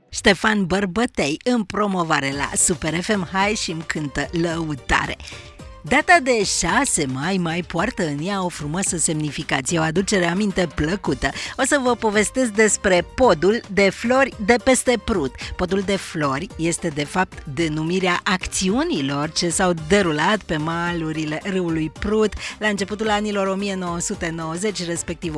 Ștefan Bărbătei în promovare la Super FM High și îmi cântă Lăutare. Data de 6 mai poartă în ea o frumoasă semnificație, o aducere aminte plăcută. O să vă povestesc despre podul de flori de peste Prut. Podul de flori este de fapt denumirea acțiunilor ce s-au derulat pe malurile râului Prut la începutul anilor 1990, respectiv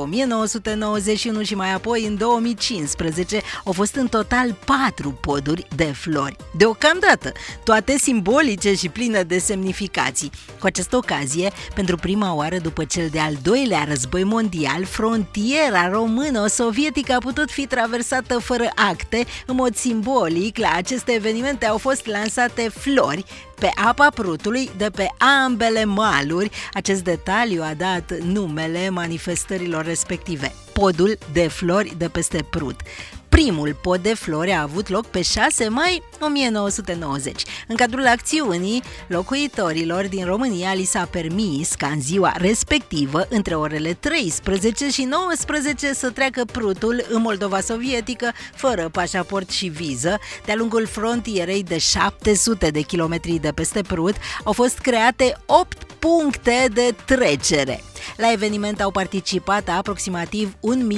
1991 și mai apoi în 2015 au fost în total 4 poduri de flori. Deocamdată, toate simbolice și pline de semnificații. Cu această ocazie, pentru prima oară după cel de-al doilea război mondial, frontiera română-sovietică a putut fi traversată fără acte. În mod simbolic, la aceste evenimente au fost lansate flori pe apa Prutului de pe ambele maluri. Acest detaliu a dat numele manifestărilor respective, podul de flori de peste Prut. Primul pod de flori a avut loc pe 6 mai 1990. În cadrul acțiunii, locuitorilor din România li s-a permis ca în ziua respectivă, între orele 13 și 19, să treacă Prutul în Moldova sovietică, fără pașaport și viză. De-a lungul frontierei de 700 de kilometri de peste Prut au fost create 8 puncte de trecere. La eveniment au participat aproximativ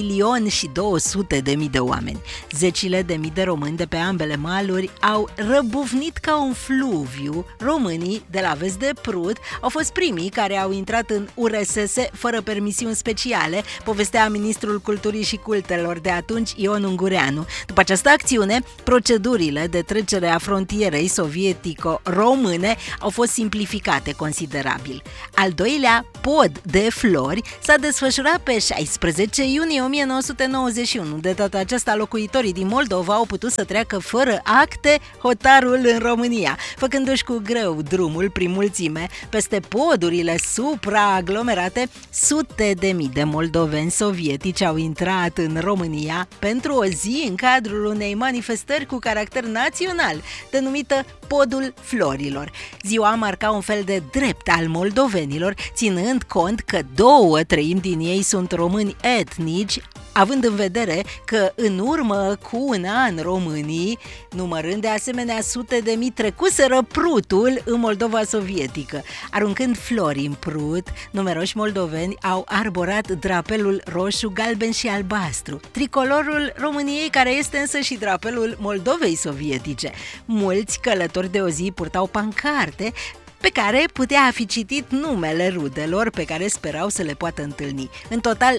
1.200.000 de oameni. Zecile de mii de români de pe ambele maluri au răbufnit ca un fluviu. Românii de la vest de Prut au fost primii care au intrat în URSS fără permisiuni speciale, povestea ministrul culturii și cultelor de atunci, Ion Ungureanu. După această acțiune, procedurile de trecere a frontierei sovietico-române au fost simplificate considerabil. Al doilea pod de flori s-a desfășurat pe 16 iunie 1991. De data aceasta, locuitorii din Moldova au putut să treacă fără acte hotarul în România, făcându-și cu greu drumul prin mulțime peste podurile supraaglomerate. Sute de mii de moldoveni sovietici au intrat în România pentru o zi în cadrul unei manifestări cu caracter național, denumită Podul Florilor. Ziua marca un fel de drept al moldovenilor, ținând cont că 2/3 din ei sunt români etnici, având în vedere că în urmă cu un an românii, numărând de asemenea sute de mii, trecuseră Prutul în Moldova sovietică. Aruncând flori în Prut, numeroși moldoveni au arborat drapelul roșu, galben și albastru, tricolorul României, care este însă și drapelul Moldovei sovietice. Mulți călători de o zi purtau pancarte pe care putea fi citit numele rudelor pe care sperau să le poată întâlni. În total,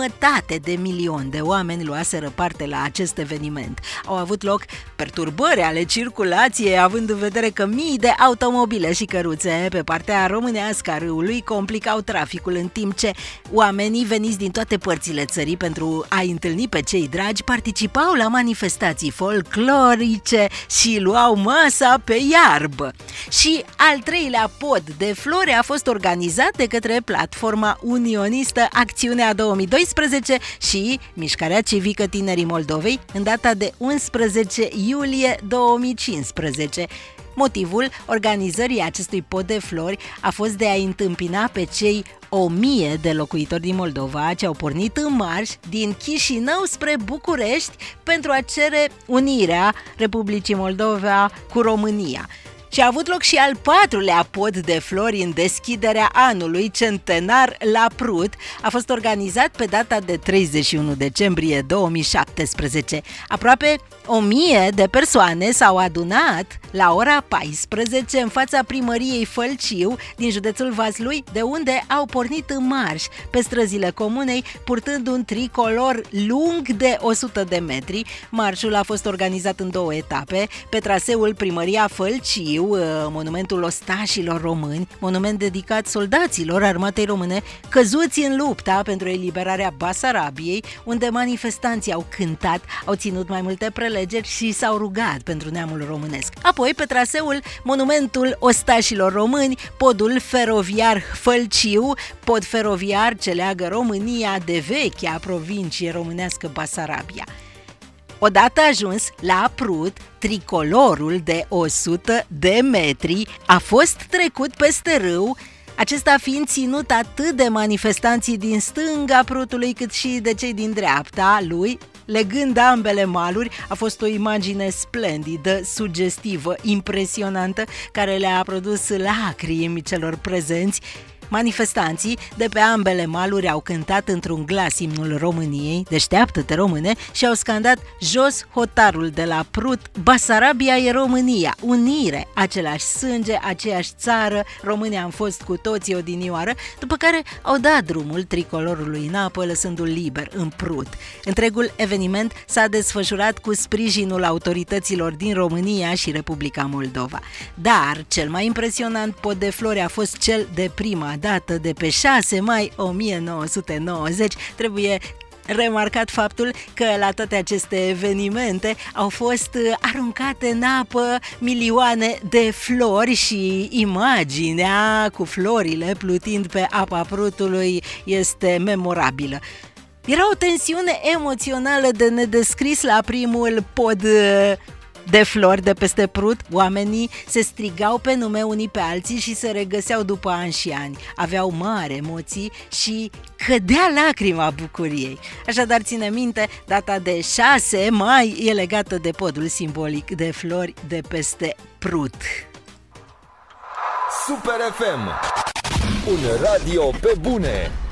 1.500.000 de oameni luaseră parte la acest eveniment. Au avut loc perturbări ale circulației, având în vedere că mii de automobile și căruțe pe partea românească a râului complicau traficul, în timp ce oamenii veniți din toate părțile țării pentru a-i întâlni pe cei dragi participau la manifestații folclorice și luau masa pe iarbă. Și al treilea pod de flori a fost organizat de către platforma unionistă Acțiunea 2012 și Mișcarea Civică Tinerii Moldovei în data de 11 iulie 2015. Motivul organizării acestui pod de flori a fost de a întâmpina pe cei 1.000 de locuitori din Moldova ce au pornit în marș din Chișinău spre București pentru a cere unirea Republicii Moldova cu România. Și a avut loc și al 4-lea pod de flori în deschiderea anului centenar la Prut. A fost organizat pe data de 31 decembrie 2017. Aproape 1.000 de persoane s-au adunat la ora 14 în fața primăriei Fălciu din județul Vaslui, de unde au pornit în marș pe străzile comunei, purtând un tricolor lung de 100 de metri. Marșul a fost organizat în 2 etape, pe traseul Primăria Fălciu, monumentul ostașilor români, monument dedicat soldaților armatei române căzuți în lupta pentru eliberarea Basarabiei, unde manifestanții au cântat, au ținut mai multe prelegeri și s-au rugat pentru neamul românesc. Apoi, pe traseul monumentul ostașilor români, podul feroviar Fălciu, pod feroviar ce leagă România de vechea provincie românească Basarabia. Odată ajuns la Prut, tricolorul de 100 de metri a fost trecut peste râu, acesta fiind ținut atât de manifestanții din stânga Prutului cât și de cei din dreapta lui, legând ambele maluri, a fost o imagine splendidă, sugestivă, impresionantă, care le-a produs lacrimi celor prezenți. Manifestanții de pe ambele maluri au cântat într-un glas imnul României, Deșteaptă-te române, și au scandat jos hotarul de la Prut, Basarabia e România, unire, același sânge, aceeași țară, românii am fost cu toții odinioară, după care au dat drumul tricolorului în apă, lăsându-l liber în Prut. Întregul eveniment s-a desfășurat cu sprijinul autorităților din România și Republica Moldova. Dar cel mai impresionant pod de flori a fost cel de prima dată de pe 6 mai 1990. Trebuie remarcat faptul că la toate aceste evenimente au fost aruncate în apă milioane de flori și imaginea cu florile plutind pe apa Prutului este memorabilă. Era o tensiune emoțională de nedescris la primul pod de flori de peste Prut. Oamenii se strigau pe nume unii pe alții și se regăseau după ani și ani. Aveau mari emoții și cădea lacrima bucuriei. Așadar, ține minte, data de 6 mai e legată de podul simbolic de flori de peste Prut. Super FM, un radio pe bune.